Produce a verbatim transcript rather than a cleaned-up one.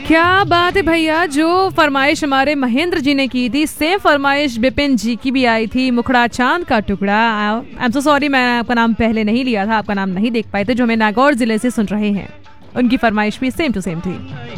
क्या बात है भैया, जो फरमाइश हमारे महेंद्र जी ने की थी सेम फरमाइश बिपिन जी की भी आई थी, मुखड़ा चांद का टुकड़ा। आई एम सो सॉरी, मैं आपका नाम पहले नहीं लिया था, आपका नाम नहीं देख पाए थे, जो हमें नागौर जिले से सुन रहे हैं, उनकी फरमाइश भी सेम टू सेम थी।